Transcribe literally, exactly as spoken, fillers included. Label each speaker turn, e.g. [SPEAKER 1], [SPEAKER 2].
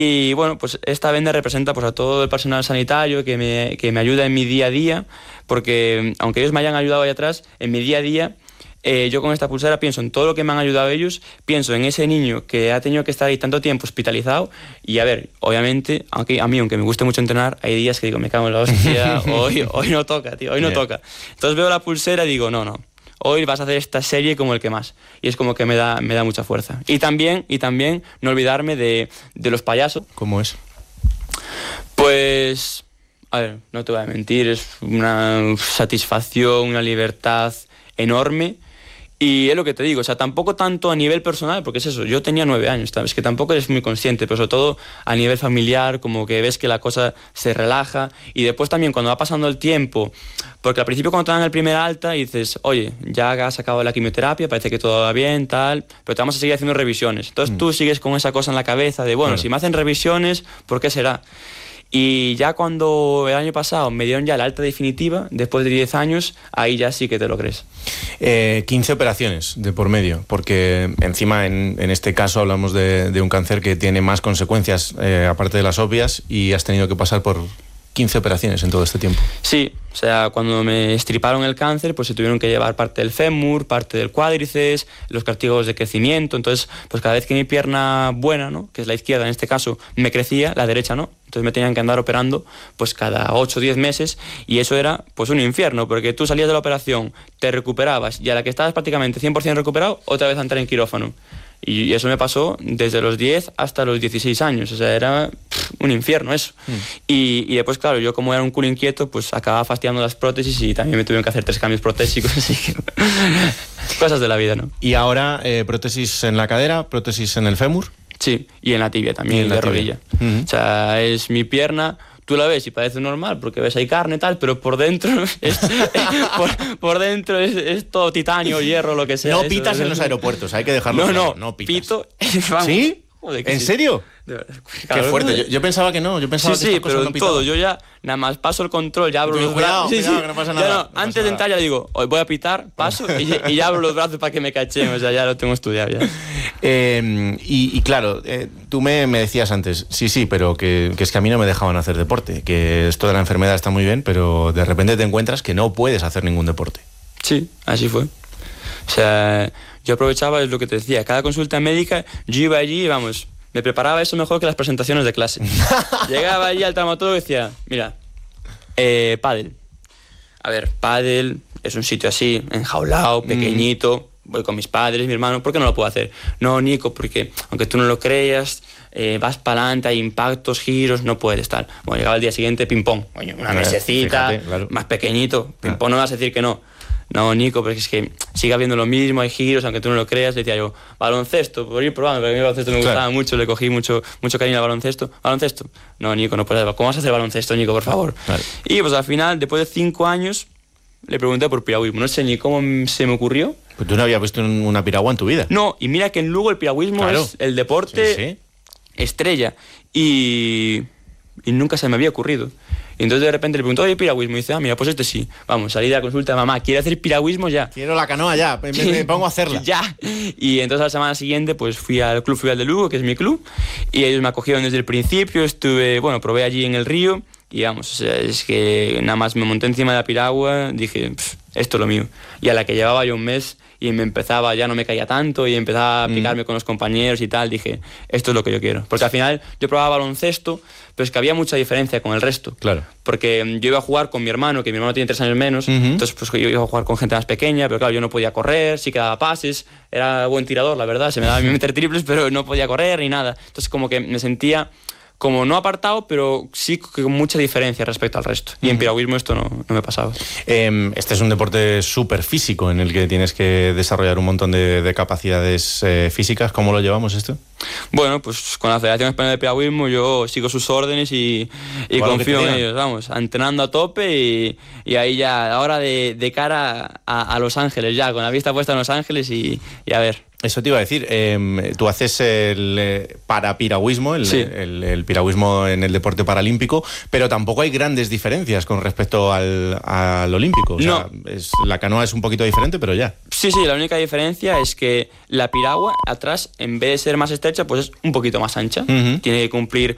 [SPEAKER 1] Y bueno, pues esta venda representa pues a todo el personal sanitario que me, que me ayuda en mi día a día, porque aunque ellos me hayan ayudado ahí atrás, en mi día a día, eh, yo con esta pulsera pienso en todo lo que me han ayudado ellos, pienso en ese niño que ha tenido que estar ahí tanto tiempo hospitalizado, y a ver, obviamente, aunque a mí, aunque me guste mucho entrenar, hay días que digo, me cago en la hostia, hoy, hoy no toca, tío, hoy no yeah. toca. Entonces veo la pulsera y digo, no, no. Hoy vas a hacer esta serie como el que más. Y es como que me da, me da mucha fuerza. Y también, y también no olvidarme de, de los payasos.
[SPEAKER 2] ¿Cómo es?
[SPEAKER 1] Pues, a ver, no te voy a mentir, es una satisfacción, una libertad enorme. Y es lo que te digo, o sea, tampoco tanto a nivel personal, porque es eso, yo tenía nueve años, es que tampoco eres muy consciente, pero sobre todo a nivel familiar, como que ves que la cosa se relaja, y después también cuando va pasando el tiempo, porque al principio cuando te dan el primer alta y dices, oye, ya has acabado la quimioterapia, parece que todo va bien, tal, pero te vamos a seguir haciendo revisiones. Entonces mm. tú sigues con esa cosa en la cabeza de, bueno, claro. si me hacen revisiones, ¿por qué será? Y ya cuando el año pasado me dieron ya la alta definitiva, después de diez años, ahí ya sí que te lo crees.
[SPEAKER 2] Eh, quince operaciones de por medio, porque encima en, en este caso hablamos de, de un cáncer que tiene más consecuencias, eh, aparte de las obvias, y has tenido que pasar por quince operaciones en todo este tiempo.
[SPEAKER 1] Sí, o sea, cuando me estriparon el cáncer, pues se tuvieron que llevar parte del fémur, parte del cuádriceps, los cartílagos de crecimiento. Entonces, pues cada vez que mi pierna buena, ¿no?, que es la izquierda en este caso, me crecía, la derecha no. Entonces me tenían que andar operando pues cada ocho o diez meses, y eso era pues un infierno, porque tú salías de la operación, te recuperabas, y a la que estabas prácticamente cien por ciento recuperado, otra vez a entrar en quirófano. Y eso me pasó desde los diez hasta los dieciséis años, o sea, era pff, un infierno eso. Mm. Y, y después, claro, yo como era un culo inquieto, pues acababa fastidiando las prótesis y también me tuvieron que hacer tres cambios protésicos, así que cosas de la vida, ¿no?
[SPEAKER 2] Y ahora, eh, prótesis en la cadera, prótesis en el fémur.
[SPEAKER 1] Sí, y en la tibia también, y en la de tibia. Rodilla. Uh-huh. O sea, es mi pierna... Tú la ves y parece normal porque ves ahí carne y tal, pero por dentro es, por, por dentro es, es todo titanio, hierro, lo que sea.
[SPEAKER 2] No pitas eso, en los aeropuertos, hay que dejarlo
[SPEAKER 1] no,
[SPEAKER 2] claro.
[SPEAKER 1] No,
[SPEAKER 2] no pitas.
[SPEAKER 1] Pito. Vamos.
[SPEAKER 2] ¿Sí?
[SPEAKER 1] Joder,
[SPEAKER 2] ¿En
[SPEAKER 1] sí.
[SPEAKER 2] serio?
[SPEAKER 1] Claro,
[SPEAKER 2] qué fuerte. Yo, yo pensaba que no. Yo pensaba
[SPEAKER 1] sí,
[SPEAKER 2] que
[SPEAKER 1] sí, pero en todo. Yo ya nada más paso el control, ya abro
[SPEAKER 2] pero
[SPEAKER 1] los
[SPEAKER 2] cuidado,
[SPEAKER 1] brazos.
[SPEAKER 2] Cuidado,
[SPEAKER 1] sí,
[SPEAKER 2] que no pasa
[SPEAKER 1] sí.
[SPEAKER 2] nada.
[SPEAKER 1] Ya no,
[SPEAKER 2] no
[SPEAKER 1] antes de entrar ya digo, hoy voy a pitar, paso y, y ya abro los brazos para que me cachen. O sea, ya lo tengo estudiado ya.
[SPEAKER 2] Eh, y, y claro, eh, tú me, me decías antes, sí, sí, pero que, que es que a mí no me dejaban hacer deporte, que esto de la enfermedad está muy bien, pero de repente te encuentras que no puedes hacer ningún deporte.
[SPEAKER 1] Sí, así fue. O sea, yo aprovechaba, es lo que te decía, cada consulta médica, yo iba allí y vamos... Me preparaba eso mejor que las presentaciones de clase. Llegaba allí al traumatólogo y decía, mira, eh, pádel. A ver, pádel es un sitio así, enjaulado, pequeñito, mm. voy con mis padres, mi hermano, ¿por qué no lo puedo hacer? No, Nico, porque aunque tú no lo creas, eh, vas para adelante, hay impactos, giros, no puedes estar. Bueno, llegaba el día siguiente, ping-pong, una mesecita, fíjate, claro. más pequeñito, ping-pong, no vas a decir que no. No, Nico, porque es que sigue habiendo lo mismo, hay giros, aunque tú no lo creas. Le decía yo, baloncesto, por ir probando, porque a mí el baloncesto me gustaba claro. mucho, le cogí mucho, mucho cariño al baloncesto. ¿Baloncesto? No, Nico, no puedes. ¿Cómo vas a hacer baloncesto, Nico, por favor? Claro. Y pues al final, después de cinco años, le pregunté por piragüismo. No sé ni cómo se me ocurrió.
[SPEAKER 2] Pues tú no habías visto una piragua en tu vida.
[SPEAKER 1] No, y mira que en Lugo el piragüismo claro. es el deporte sí, sí. estrella. Y... y nunca se me había ocurrido. Y entonces de repente le pregunto, oye, piragüismo, y dice, ah, mira, pues este sí. Vamos, salí de la consulta, mamá, ¿quiere hacer piragüismo ya?
[SPEAKER 2] Quiero la canoa ya, me, me pongo a hacerla.
[SPEAKER 1] Ya. Y entonces a la semana siguiente pues fui al Club Fluvial de Lugo, que es mi club, y ellos me acogieron desde el principio, estuve, bueno, probé allí en el río, y vamos, o sea, es que nada más me monté encima de la piragua, dije, esto es lo mío. Y a la que llevaba yo un mes y me empezaba, ya no me caía tanto y empezaba a picarme mm. con los compañeros y tal, dije, esto es lo que yo quiero. Porque al final yo probaba baloncesto, pero es que había mucha diferencia con el resto.
[SPEAKER 2] Claro.
[SPEAKER 1] Porque yo iba a jugar con mi hermano, que mi hermano tiene tres años menos, uh-huh. entonces pues yo iba a jugar con gente más pequeña, pero claro, yo no podía correr, sí que daba pases, era buen tirador, la verdad, se me daba a mí meter triples, pero no podía correr ni nada. Entonces como que me sentía... como no apartado, pero sí con mucha diferencia respecto al resto. Y en piragüismo esto no, no me pasaba.
[SPEAKER 2] Eh, este es un deporte súper físico en el que tienes que desarrollar un montón de, de capacidades eh, físicas. ¿Cómo lo llevamos esto?
[SPEAKER 1] Bueno, pues con la Federación Española de Piragüismo yo sigo sus órdenes y, y confío en ellos. Vamos, entrenando a tope y, y ahí ya, ahora de, de cara a, a Los Ángeles, ya, con la vista puesta en Los Ángeles y, y a ver...
[SPEAKER 2] Eso te iba a decir, eh, tú haces el eh, parapiragüismo, el,
[SPEAKER 1] sí.
[SPEAKER 2] el, el piragüismo en el deporte paralímpico, pero tampoco hay grandes diferencias con respecto al, al olímpico. O sea,
[SPEAKER 1] no.
[SPEAKER 2] es, la canoa es un poquito diferente, pero ya.
[SPEAKER 1] Sí, sí, la única diferencia es que la piragua atrás, en vez de ser más estrecha, pues es un poquito más ancha. Uh-huh. Tiene que cumplir